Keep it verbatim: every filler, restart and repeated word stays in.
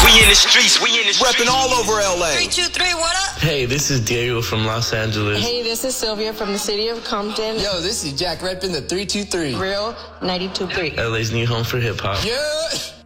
We in the streets, we in the streets. Repping all over L A. Three, two, three, what up? Hey, this is Diego from Los Angeles. Hey, this is Sylvia from the city of Compton. Yo, this is Jack repping the three two three. Real ninety-two point three. L A's new home for hip hop. Yeah.